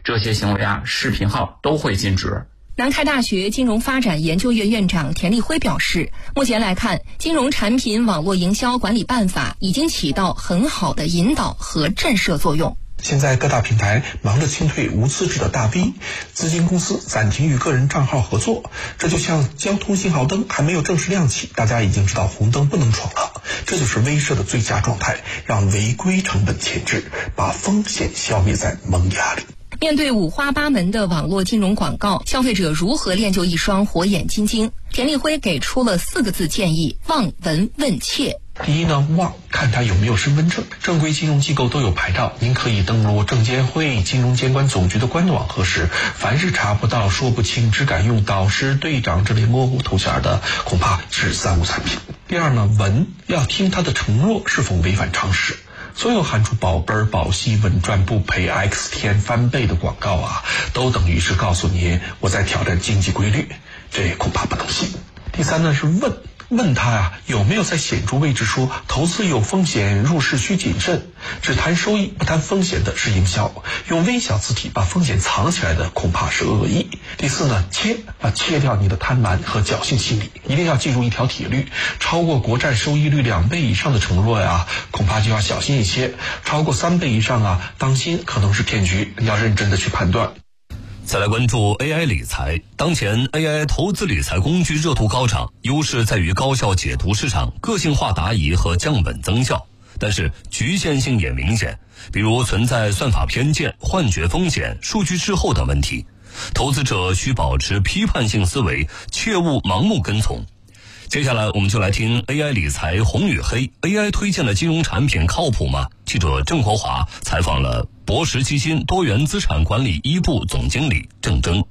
这些行为视频号都会禁止。 南开大学金融发展研究院院长田立辉表示，目前来看，金融产品网络营销管理办法已经起到很好的引导和震慑作用。 现在各大平台忙着清退无资质的大 V， 资金公司暂停与个人账号合作，这就像交通信号灯还没有正式亮起，大家已经知道红灯不能闯了，这就是威慑的最佳状态，让违规成本前置，把风险消灭在萌芽里。 面对五花八门的网络金融广告，消费者如何练就一双火眼金睛？田立辉给出了4个字建议：望、闻、问、切。 第一呢，望，看他有没有身份证，正规金融机构都有牌照，您可以登录证监会、金融监管总局的官网核实。凡是查不到、说不清、只敢用导师、队长这类模糊头衔的，恐怕是三无产品。第二呢，闻，要听他的承诺是否违反常识。所有喊出保本、保息、稳赚不赔、X 天翻倍的广告都等于是告诉您我在挑战经济规律，这恐怕不能信。第三呢是问他有没有在显著位置说投资有风险，入市需谨慎，只谈收益不谈风险的是营销，用微小字体把风险藏起来的恐怕是恶意。第四呢，切掉你的贪婪和侥幸心理，一定要记住一条铁律，超过国债收益率2倍以上的承诺恐怕就要小心一些，超过3倍以上当心可能是骗局，要认真的去判断。 再来关注 AI 理财。当前 AI 投资理财工具热度高涨，优势在于高效解读市场、个性化答疑和降本增效，但是局限性也明显，比如存在算法偏见、幻觉风险、数据滞后等问题。投资者需保持批判性思维，切勿盲目跟从。接下来我们就来听 AI 理财红与黑， AI 推荐的金融产品靠谱吗？记者郑国华采访了博时基金多元资产管理一部总经理郑征。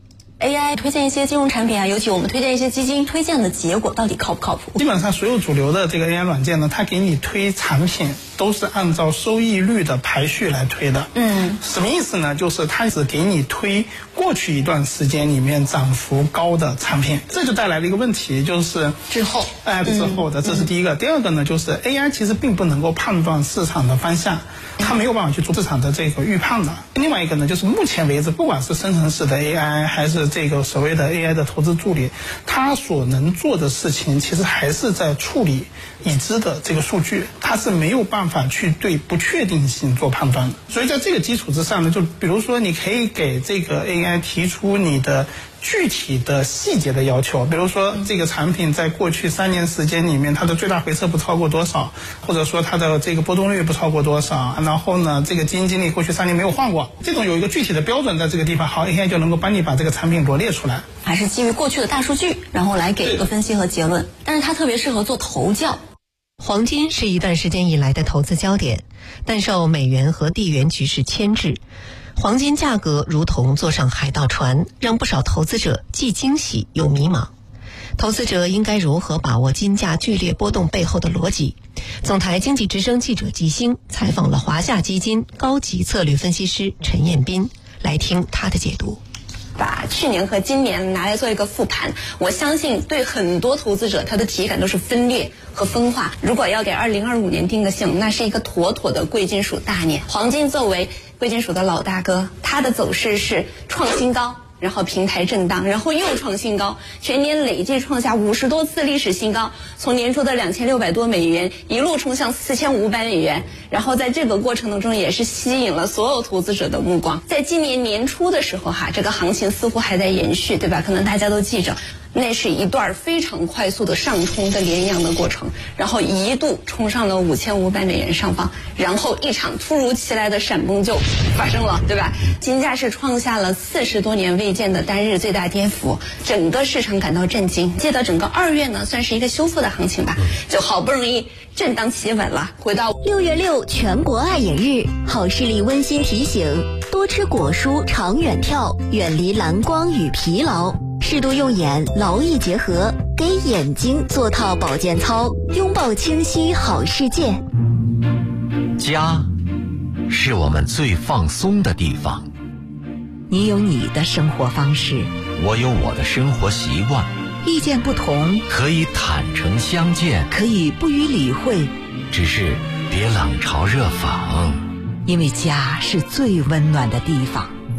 AI 推荐一些金融产品尤其我们推荐一些基金，推荐的结果到底靠不靠谱？ 基本上所有主流的这个 AI 软件呢，它给你推产品都是按照收益率的排序来推的。什么意思呢？就是它只给你推过去一段时间里面涨幅高的产品，这就带来了一个问题，就是滞后的，这是第一个。第二个呢，就是 AI 其实并不能够判断市场的方向，它没有办法去做市场的这个预判的。另外一个呢，就是目前为止，不管是生成式的 AI 还是这个所谓的 AI 的投资助理，它所能做的事情其实还是在处理已知的这个数据，它是没有办法去对不确定性做判断的。所以在这个基础之上呢，就比如说你可以给这个 AI 提出你的具体的细节的要求，比如说这个产品在过去3年时间里面，它的最大回撤不超过多少，或者说它的这个波动率不超过多少，然后呢，这个基金经理过去3年没有换过，这种有一个具体的标准在这个地方，好 AI 就能够帮你把这个产品罗列出来。 还是基于过去的大数据，然后来给一个分析和结论，但是它特别适合做投教。 黄金是一段时间以来的投资焦点，但受美元和地缘局势牵制，黄金价格如同坐上海盗船，让不少投资者既惊喜又迷茫。投资者应该如何把握金价剧烈波动背后的逻辑？总台经济之声记者季星采访了华夏基金高级策略分析师陈彦斌，来听他的解读。 把去年和今年拿来做一个复盘，我相信对很多投资者他的体感都是分裂和分化。如果要给2025年定个性，那是一个妥妥的贵金属大年。黄金作为贵金属的老大哥，它的走势是创新高，然后平台震荡，然后又创新高，全年累计创下50多次历史新高，从年初的2600多美元一路冲向4500美元，然后在这个过程当中也是吸引了所有投资者的目光。在今年年初的时候这个行情似乎还在延续，对吧？可能大家都记着，那是一段非常快速的上冲的连阳的过程，然后一度冲上了5500美元上方，然后一场突如其来的闪崩就发生了，对吧？金价是创下了40多年未见的单日最大跌幅，整个市场感到震惊。记得整个2月呢，算是一个修复的行情吧，就好不容易震荡企稳了，回到 6月6全国爱眼日，好视力温馨提醒：多吃果蔬，长远眺，远离蓝光与疲劳。适度用眼，劳逸结合，给眼睛做套保健操，拥抱清晰好世界。 家是我们最放松的地方。 你有你的生活方式， 我有我的生活习惯。 意见不同， 可以坦诚相见， 可以不予理会， 只是别冷嘲热讽。 因为家是最温暖的地方。